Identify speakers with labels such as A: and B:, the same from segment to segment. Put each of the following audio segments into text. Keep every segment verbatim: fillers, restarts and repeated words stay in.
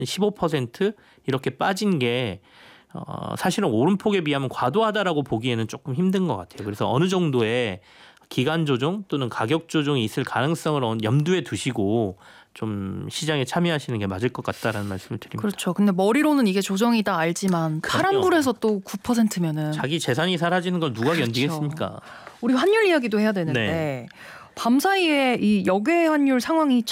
A: 십오 퍼센트 이렇게 빠진 게 어, 사실은 오름폭에 비하면 과도하다라고 보기에는 조금 힘든 것 같아요. 그래서 어느 정도의 기간 조정 또는 가격 조정이 있을 가능성을 염두에 두시고 좀 시장에 참여하시는 게 맞을 것 같다라는 말씀을 드립니다.
B: 그렇죠. 근데 머리로는 이게 조정이다 알지만 파란불에서 또 구 퍼센트면은
A: 자기 재산이 사라지는 걸 누가
B: 그렇죠.
A: 견디겠습니까?
B: 우리 환율 이야기도 해야 되는데
A: 네.
B: 밤 사이에 이 역외 환율 상황이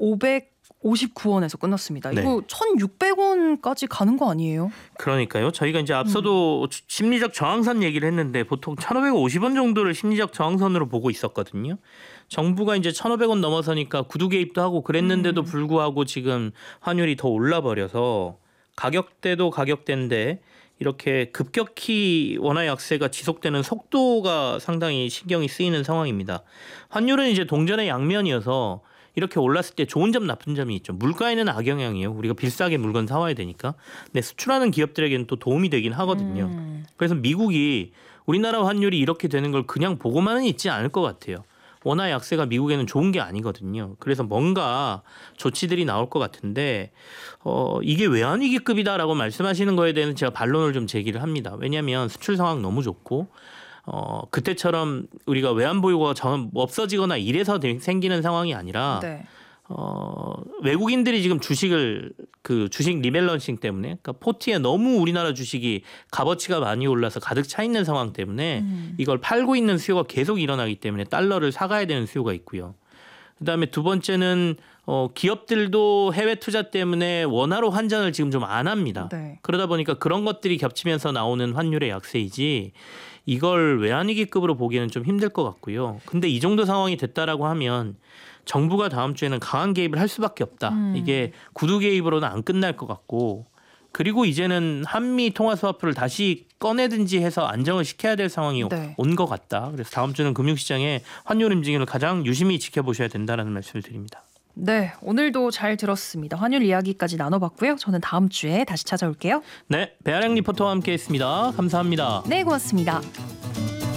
B: 천오백오십구 원에서 끝났습니다.
A: 네.
B: 이거 천육백 원까지 가는 거 아니에요?
A: 그러니까요. 저희가 이제 앞서도 음. 심리적 저항선 얘기를 했는데 보통 천오백오십 원 정도를 심리적 저항선으로 보고 있었거든요. 정부가 이제 천오백 원 넘어서니까 구두 개입도 하고 그랬는데도 음. 불구하고 지금 환율이 더 올라버려서 가격대도 가격대인데 이렇게 급격히 원화 약세가 지속되는 속도가 상당히 신경이 쓰이는 상황입니다. 환율은 이제 동전의 양면이어서 이렇게 올랐을 때 좋은 점 나쁜 점이 있죠. 물가에는 악영향이에요. 우리가 비싸게 물건 사와야 되니까. 근데 수출하는 기업들에게는 또 도움이 되긴 하거든요. 음. 그래서 미국이 우리나라 환율이 이렇게 되는 걸 그냥 보고만은 있지 않을 것 같아요. 원화 약세가 미국에는 좋은 게 아니거든요. 그래서 뭔가 조치들이 나올 것 같은데 어, 이게 외환위기급이다라고 말씀하시는 거에 대해서 제가 반론을 좀 제기를 합니다. 왜냐하면 수출 상황 너무 좋고 어, 그때처럼 우리가 외환보유고가 없어지거나 이래서 생기는 상황이 아니라
B: 네.
A: 어, 외국인들이 지금 주식을 그 주식 리밸런싱 때문에 그러니까 포트에 너무 우리나라 주식이 값어치가 많이 올라서 가득 차 있는 상황 때문에 음. 이걸 팔고 있는 수요가 계속 일어나기 때문에 달러를 사가야 되는 수요가 있고요. 그다음에 두 번째는 어, 기업들도 해외 투자 때문에 원화로 환전을 지금 좀 안 합니다.
B: 네.
A: 그러다 보니까 그런 것들이 겹치면서 나오는 환율의 약세이지 이걸 외환위기급으로 보기에는 좀 힘들 것 같고요. 근데 이 정도 상황이 됐다라고 하면 정부가 다음 주에는 강한 개입을 할 수밖에 없다. 음. 이게 구두 개입으로는 안 끝날 것 같고 그리고 이제는 한미 통화 스와프를 다시 꺼내든지 해서 안정을 시켜야 될 상황이
B: 네.
A: 온 것 같다. 그래서 다음 주는 금융시장의 환율 움직임을 가장 유심히 지켜보셔야 된다는 말씀을 드립니다.
B: 네, 오늘도 잘 들었습니다. 환율 이야기까지 나눠봤고요. 저는 다음 주에 다시 찾아올게요.
A: 네, 배아량 리포터와 함께했습니다. 감사합니다.
B: 네, 고맙습니다.